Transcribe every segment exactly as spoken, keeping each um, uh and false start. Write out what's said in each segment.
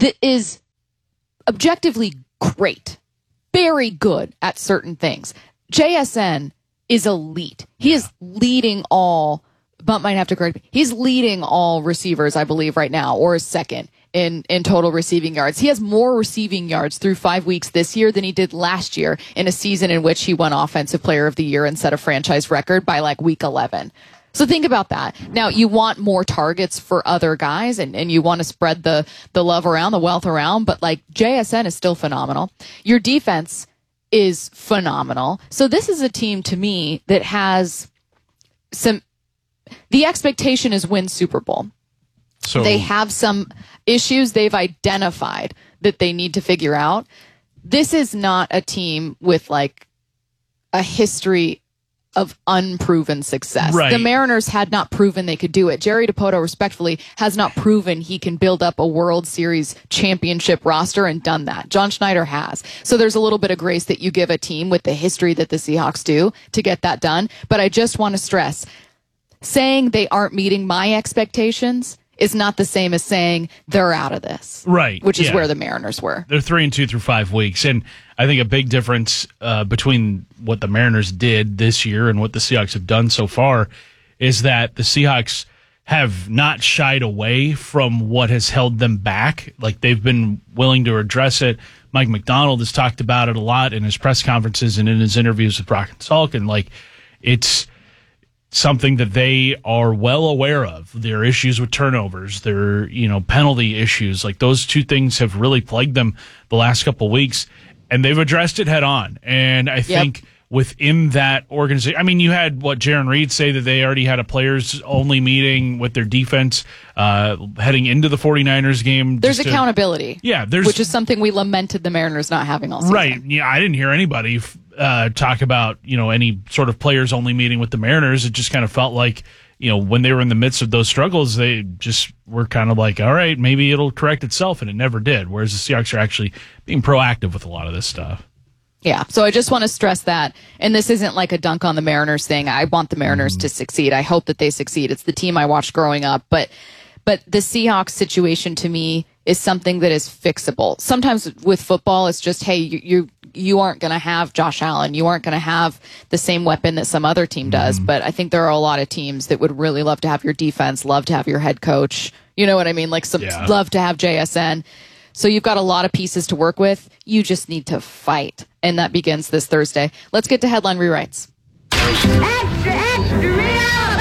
that is objectively great, very good at certain things. J S N is elite. He yeah. is leading all, Bump might have to correct me, he's leading all receivers, I believe, right now, or is second in, in total receiving yards. He has more receiving yards through five weeks this year than he did last year in a season in which he won Offensive Player of the Year and set a franchise record by like week eleven. So think about that. Now, you want more targets for other guys, and, and you want to spread the, the love around, the wealth around, but like J S N is still phenomenal. Your defense is phenomenal. So this is a team, to me, that has some, the expectation is win Super Bowl. So they have some issues they've identified that they need to figure out. This is not a team with like a history of unproven success. Right. The Mariners had not proven they could do it. Jerry Dipoto, respectfully, has not proven he can build up a World Series championship roster and done that. John Schneider has. So there's a little bit of grace that you give a team with the history that the Seahawks do to get that done. But I just want to stress, saying they aren't meeting my expectations is not the same as saying they're out of this. Right. Which is yeah. where the Mariners were. They're three and two through five weeks. And I think a big difference uh, between what the Mariners did this year and what the Seahawks have done so far is that the Seahawks have not shied away from what has held them back. Like, they've been willing to address it. Mike McDonald has talked about it a lot in his press conferences and in his interviews with Brock and Salk. And like, it's something that they are well aware of. Their issues with turnovers, their, you know, penalty issues, like those two things have really plagued them the last couple of weeks, and they've addressed it head on. And I think yep. within that organization, I mean, you had what Jaron Reed say that they already had a players only meeting with their defense uh, heading into the 49ers game. There's accountability. To, yeah, there's which is something we lamented the Mariners not having all season. Right. Yeah, I didn't hear anybody Uh, talk about, you know, any sort of players only meeting with the Mariners. It just kind of felt like, you know, when they were in the midst of those struggles, they just were kind of like, all right, maybe it'll correct itself, and it never did. Whereas the Seahawks are actually being proactive with a lot of this stuff. Yeah, so I just want to stress that. And this isn't like a dunk on the Mariners thing. I want the Mariners mm. to succeed. I hope that they succeed. It's the team I watched growing up. But but the Seahawks situation, to me, is something that is fixable. Sometimes with football, it's just, hey, you you, you aren't going to have Josh Allen. You aren't going to have the same weapon that some other team does. Mm. But I think there are a lot of teams that would really love to have your defense, love to have your head coach. You know what I mean? Like, some yeah. love to have J S N. So you've got a lot of pieces to work with. You just need to fight. And that begins this Thursday. Let's get to headline rewrites. Extra, extra, real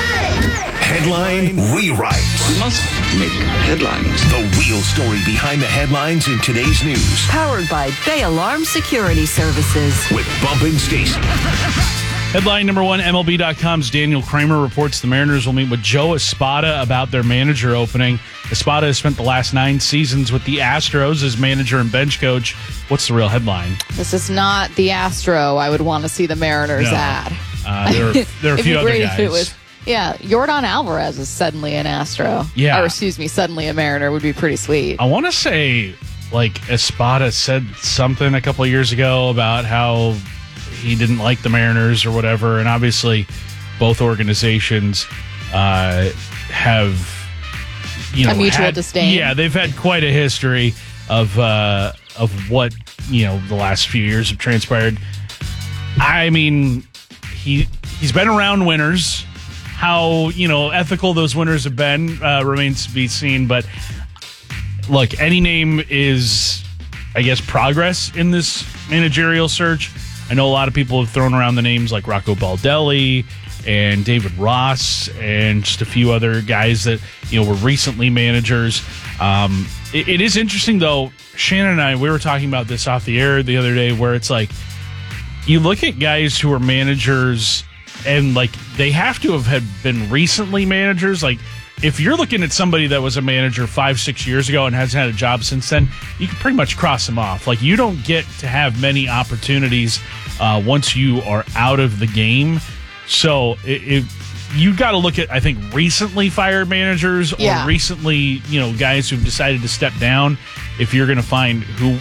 Headline rewrites. We must make headlines. The real story behind the headlines in today's news. Powered by Bay Alarm Security Services. With Bump and Stacy. Headline number one, M L B dot com's Daniel Kramer reports the Mariners will meet with Joe Espada about their manager opening. Espada has spent the last nine seasons with the Astros as manager and bench coach. What's the real headline? This is not the Astro I would want to see the Mariners no. at. Uh, there, are, there are a few other guys. If it was, yeah, Yordan Alvarez is suddenly an Astro. Yeah. Or, excuse me, suddenly a Mariner would be pretty sweet. I want to say, like, Espada said something a couple of years ago about how he didn't like the Mariners or whatever, and obviously both organizations uh, have, you know, a mutual had, disdain. Yeah, they've had quite a history of uh, of what, you know, the last few years have transpired. I mean, he he's been around winners. How, you know, ethical those winners have been uh, remains to be seen. But look, any name is, I guess, progress in this managerial search. I know a lot of people have thrown around the names like Rocco Baldelli and David Ross and just a few other guys that, you know, were recently managers. Um, it, it is interesting, though. Shannon and I, we were talking about this off the air the other day, where it's like, you look at guys who are managers and, like, they have to have had been recently managers. Like, if you're looking at somebody that was a manager five, six years ago and hasn't had a job since then, you can pretty much cross them off. Like, you don't get to have many opportunities uh, once you are out of the game. So it, it, you got to look at, I think, recently fired managers or yeah. recently, you know, guys who've decided to step down if you're going to find who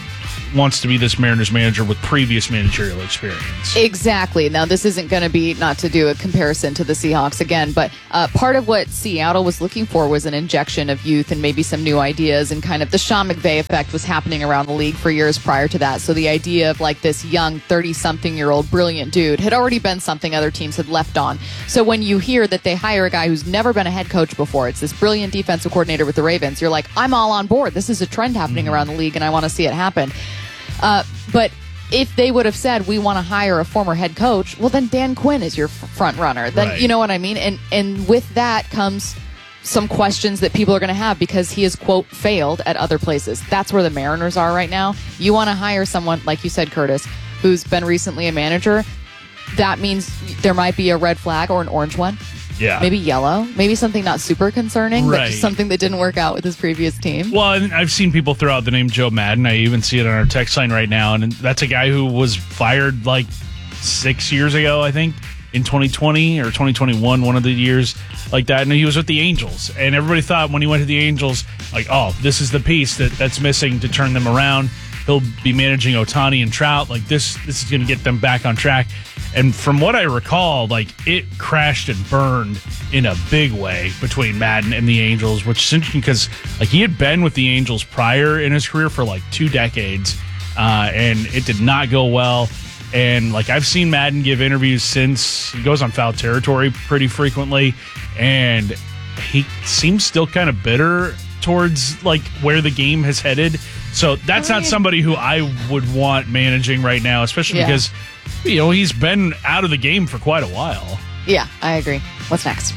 wants to be this Mariners manager with previous managerial experience. Exactly. Now, this isn't going to be, not to do a comparison to the Seahawks again, but uh, part of what Seattle was looking for was an injection of youth and maybe some new ideas, and kind of the Sean McVay effect was happening around the league for years prior to that. So the idea of like this young thirty-something-year-old brilliant dude had already been something other teams had left on. So when you hear that they hire a guy who's never been a head coach before, it's this brilliant defensive coordinator with the Ravens, you're like, I'm all on board. This is a trend happening mm-hmm. around the league, and I want to see it happen. Uh, but if they would have said, we want to hire a former head coach, well, then Dan Quinn is your f- front runner. Then right. You know what I mean? And and with that comes some questions that people are going to have because he has, quote, failed at other places. That's where the Mariners are right now. You want to hire someone, like you said, Curtis, who's been recently a manager. That means there might be a red flag or an orange one. Yeah. Maybe yellow. Maybe something not super concerning, right. but just something that didn't work out with his previous team. Well, and I've seen people throw out the name Joe Madden. I even see it on our text line right now. And that's a guy who was fired like six years ago, I think, in twenty twenty or twenty twenty-one, one of the years like that. And he was with the Angels. And everybody thought when he went to the Angels, like, oh, this is the piece that, that's missing to turn them around. He'll be managing Ohtani and Trout. Like, this, this is going to get them back on track. And from what I recall, like, it crashed and burned in a big way between Madden and the Angels, which is interesting because, like, he had been with the Angels prior in his career for, like, two decades, uh, and it did not go well. And, like, I've seen Madden give interviews since. He goes on Foul Territory pretty frequently, and he seems still kind of bitter towards, like, where the game has headed. So that's not somebody who I would want managing right now, especially yeah. because, you know, he's been out of the game for quite a while. Yeah, I agree. What's next?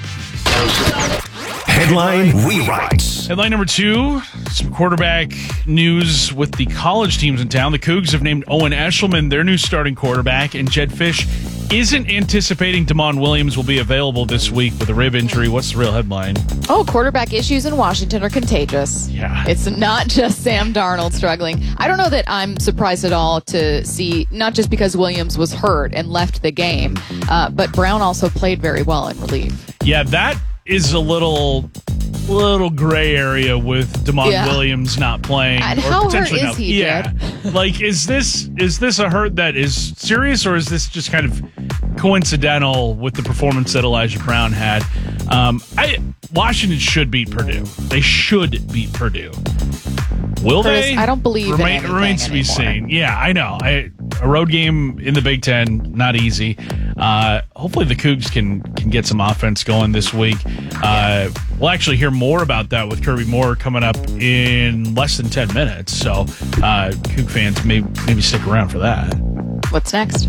Headline rewrites. Headline number two, some quarterback news with the college teams in town. The Cougs have named Owen Eshelman their new starting quarterback, and Jed Fish isn't anticipating Damon Williams will be available this week with a rib injury. What's the real headline? Oh, quarterback issues in Washington are contagious. Yeah. It's not just Sam Darnold struggling. I don't know that I'm surprised at all to see, not just because Williams was hurt and left the game, uh, but Brown also played very well in relief. Yeah, that is a little little gray area with Damon yeah. Williams not playing. And or how potentially hurt not, is he, yeah. Like, is this is this a hurt that is serious, or is this just kind of coincidental with the performance that Elijah Brown had? Um, I Washington should beat Purdue. They should beat Purdue. Will Curtis, they? I don't believe Remain, in anything remains to be anymore. seen. Yeah, I know. I, a road game in the Big Ten, not easy. Uh, hopefully the Cougs can can get some offense going this week. Uh, we'll actually hear more about that with Kirby Moore coming up in less than ten minutes. So uh, Coug fans, may, maybe stick around for that. What's next?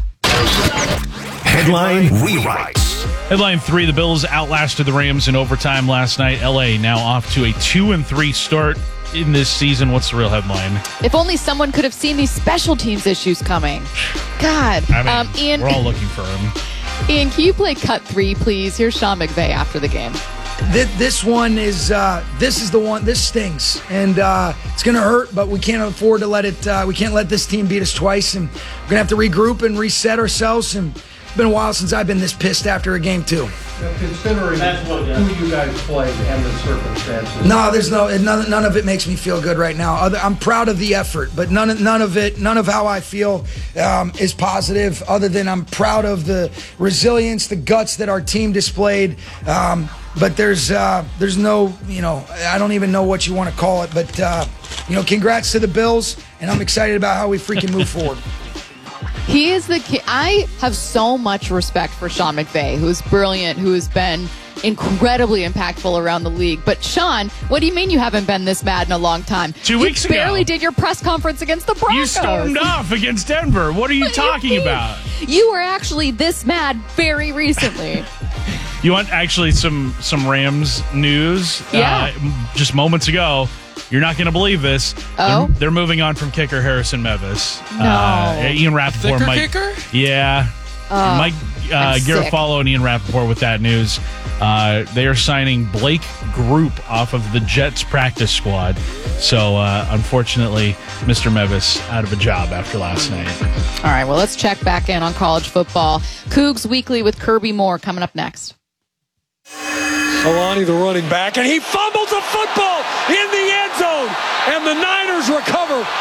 Headline rewrites. Headline three, the Bills outlasted the Rams in overtime last night. L A now off to a two and three start in this season. What's the real headline? If only someone could have seen these special teams issues coming. God. I mean, um, Ian, we're all looking for him. Ian, can you play cut three, please? Here's Sean McVay after the game. This, this one is uh, this is the one. This stings, and uh, it's going to hurt. But we can't afford to let it. Uh, we can't let this team beat us twice, and we're going to have to regroup and reset ourselves. And it's been a while since I've been this pissed after a game too. Now, considering who you guys played and the circumstances. No, there's no none, none of it makes me feel good right now. Other, I'm proud of the effort, but none of none of it, none of how I feel um, is positive. Other than I'm proud of the resilience, the guts that our team displayed. Um, but there's uh, there's no, you know, I don't even know what you want to call it. But uh, you know, congrats to the Bills, and I'm excited about how we freaking move forward. He is the kid. I have so much respect for Sean McVay, who's brilliant, who has been incredibly impactful around the league. But Sean, what do you mean you haven't been this mad in a long time? Two weeks you ago. You barely did your press conference against the Broncos. You stormed off against Denver. What are you what talking you about? You were actually this mad very recently. You want actually some some Rams news? Yeah. Uh, just moments ago. You're not going to believe this. Oh? They're, they're moving on from kicker Harrison Mevis. No. Uh, Ian Rappaport. Thicker Mike, kicker? Yeah. Uh, Mike uh, Garofalo and Ian Rappaport with that news. Uh, they are signing Blake Group off of the Jets practice squad. So, uh, unfortunately, Mister Mevis out of a job after last night. All right, well, let's check back in on college football. Cougs Weekly with Kirby Moore coming up next. Alani, the running back, and he fumbles the football in the end zone, and the Niners recover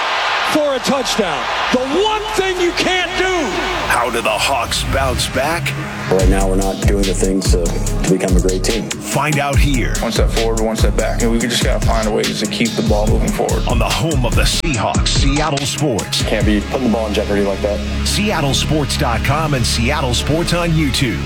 for a touchdown. The one thing you can't do. How do the Hawks bounce back? Right now, we're not doing the things to, to become a great team. Find out here. One step forward, one step back. And we just got to find a way to keep the ball moving forward. On the home of the Seahawks, Seattle Sports. Can't be putting the ball in jeopardy like that. Seattle Sports dot com and Seattle Sports on YouTube.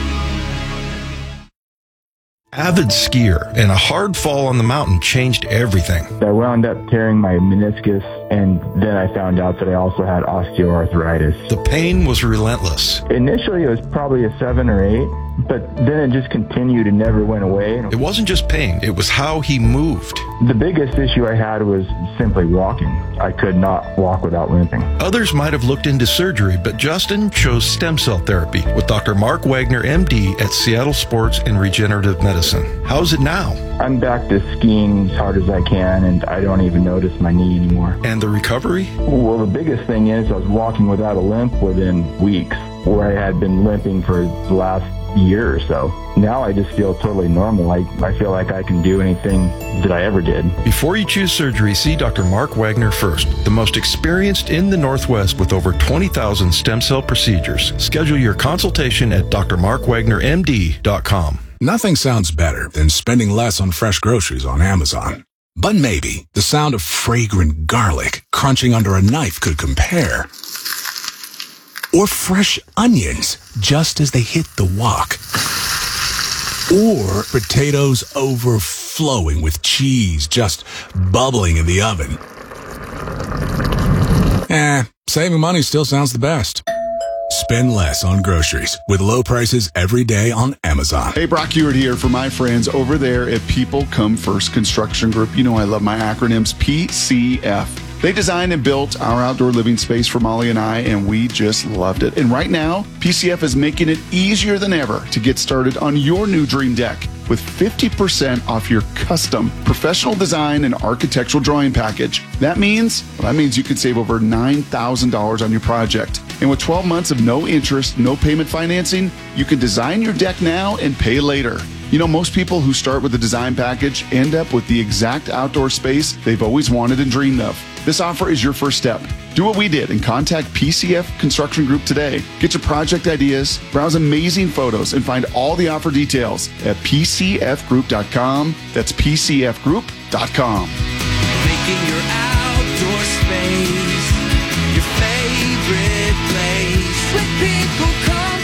Avid skier, and a hard fall on the mountain changed everything. I wound up tearing my meniscus, and then I found out that I also had osteoarthritis. The pain was relentless. Initially, it was probably a seven or eight, but then it just continued and never went away. It wasn't just pain, it was how he moved. The biggest issue I had was simply walking. I could not walk without limping. Others might have looked into surgery, but Justin chose stem cell therapy with Doctor Mark Wagner, M D, at Seattle Sports and Regenerative Medicine. How's it now? I'm back to skiing as hard as I can, and I don't even notice my knee anymore. And the recovery? Well, the biggest thing is I was walking without a limp within weeks, where I had been limping for the last year or so. Now I just feel totally normal. I, I feel like I can do anything that I ever did. Before you choose surgery, see Doctor Mark Wagner first, the most experienced in the Northwest with over twenty thousand stem cell procedures. Schedule your consultation at D R mark wagner M D dot com. Nothing sounds better than spending less on fresh groceries on Amazon. But maybe the sound of fragrant garlic crunching under a knife could compare. Or fresh onions just as they hit the wok. Or potatoes overflowing with cheese just bubbling in the oven. Eh, saving money still sounds the best. Spend less on groceries with low prices every day on Amazon. Hey, Brock Hewitt here for my friends over there at People Come First Construction Group. You know I love my acronyms, P C F. They designed and built our outdoor living space for Molly and I, and we just loved it. And right now, P C F is making it easier than ever to get started on your new dream deck with fifty percent off your custom professional design and architectural drawing package. That means, well, that means you can save over nine thousand dollars on your project. And with twelve months of no interest, no payment financing, you can design your deck now and pay later. You know, most people who start with a design package end up with the exact outdoor space they've always wanted and dreamed of. This offer is your first step. Do what we did and contact P C F Construction Group today. Get your project ideas, browse amazing photos, and find all the offer details at P C F group dot com. That's P C F group dot com. Making your outdoor space your favorite place. With People Come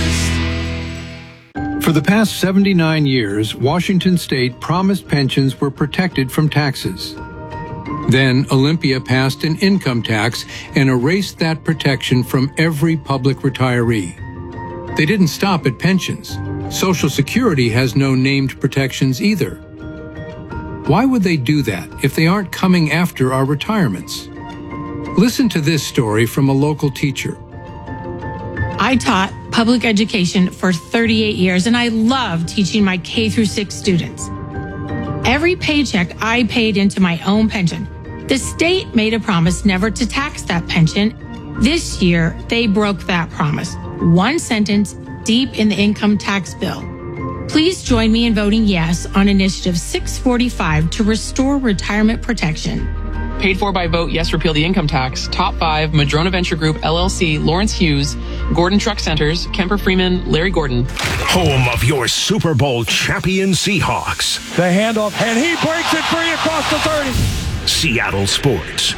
First. For the past seventy-nine years, Washington State promised pensions were protected from taxes. Then Olympia passed an income tax and erased that protection from every public retiree. They didn't stop at pensions. Social Security has no named protections either. Why would they do that if they aren't coming after our retirements? Listen to this story from a local teacher. I taught public education for thirty-eight years, and I love teaching my K through six students. Every paycheck I paid into my own pension. The state made a promise never to tax that pension. This year, they broke that promise. One sentence deep in the income tax bill. Please join me in voting yes on Initiative six forty-five to restore retirement protection. Paid for by vote yes, repeal the income tax. Top five, Madrona Venture Group, L L C, Lawrence Hughes, Gordon Truck Centers, Kemper Freeman, Larry Gordon. Home of your Super Bowl champion Seahawks. The handoff, and he breaks it free across the thirty. Seattle Sports.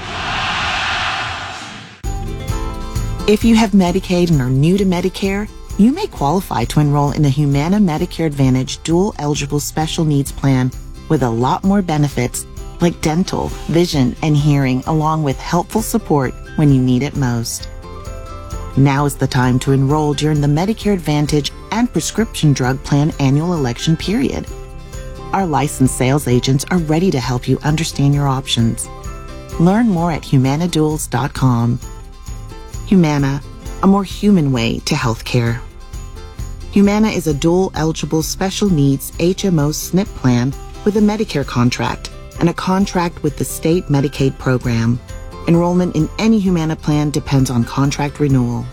If you have Medicaid and are new to Medicare, you may qualify to enroll in a Humana Medicare Advantage dual eligible special needs plan with a lot more benefits like dental, vision, and hearing, along with helpful support when you need it most. Now is the time to enroll during the Medicare Advantage and prescription drug plan annual election period. Our licensed sales agents are ready to help you understand your options. Learn more at humana duals dot com. Humana, a more human way to healthcare. Humana is a dual eligible special needs H M O S N P plan with a Medicare contract and a contract with the state Medicaid program. Enrollment in any Humana plan depends on contract renewal.